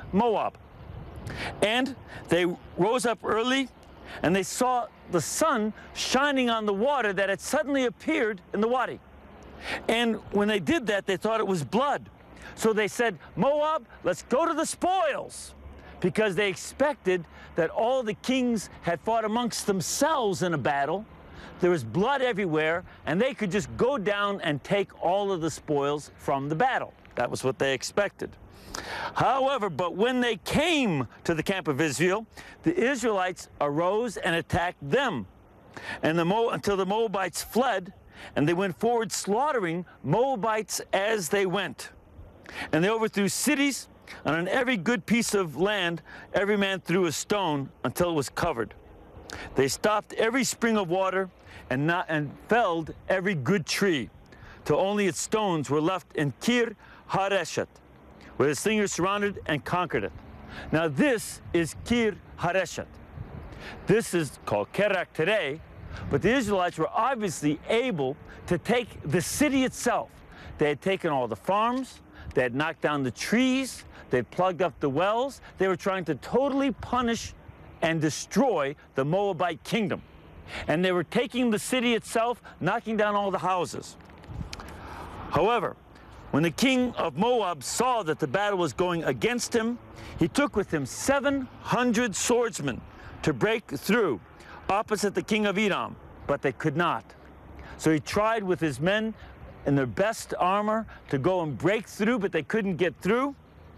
Moab. And they rose up early, and they saw the sun shining on the water that had suddenly appeared in the wadi. And when they did that, they thought it was blood. So they said, Moab, let's go to the spoils, because they expected that all the kings had fought amongst themselves in a battle. There was blood everywhere, and they could just go down and take all of the spoils from the battle. That was what they expected. However, but when they came to the camp of Israel, the Israelites arose and attacked them, and until the Moabites fled, and they went forward slaughtering Moabites as they went. And they overthrew cities, and on every good piece of land, every man threw a stone until it was covered. They stopped every spring of water and felled every good tree, till only its stones were left in Kir Hareshet, where the slingers surrounded and conquered it. Now this is Kir Hareshet. This is called Kerak today, but the Israelites were obviously able to take the city itself. They had taken all the farms, they had knocked down the trees, they had plugged up the wells. They were trying to totally punish and destroy the Moabite kingdom. And they were taking the city itself, knocking down all the houses. However, when the king of Moab saw that the battle was going against him, he took with him 700 swordsmen to break through opposite the king of Edom, but they could not. So he tried with his men in their best armor to go and break through, but they couldn't get through.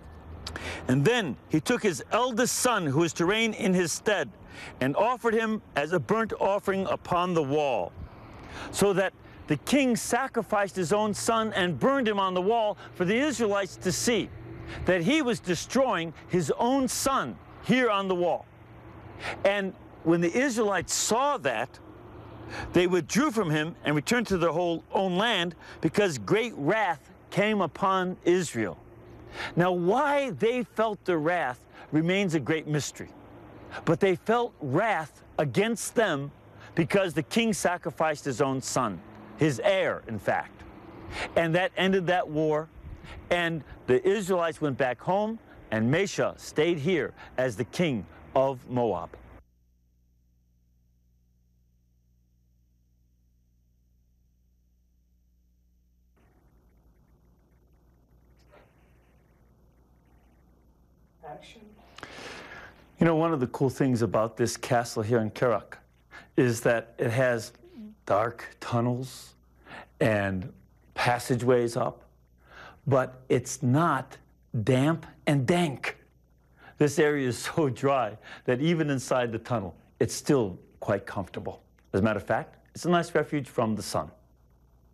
And then he took his eldest son, who was to reign in his stead, and offered him as a burnt offering upon the wall, so that the king sacrificed his own son and burned him on the wall for the Israelites to see that he was destroying his own son here on the wall. And when the Israelites saw that, they withdrew from him and returned to their own land, because great wrath came upon Israel. Now, why they felt the wrath remains a great mystery. But they felt wrath against them because the king sacrificed his own son, his heir, in fact. And that ended that war, and the Israelites went back home, and Mesha stayed here as the king of Moab. Action. You know, one of the cool things about this castle here in Kerak is that it has dark tunnels and passageways up, but it's not damp and dank. This area is so dry that even inside the tunnel, it's still quite comfortable. As a matter of fact, it's a nice refuge from the sun.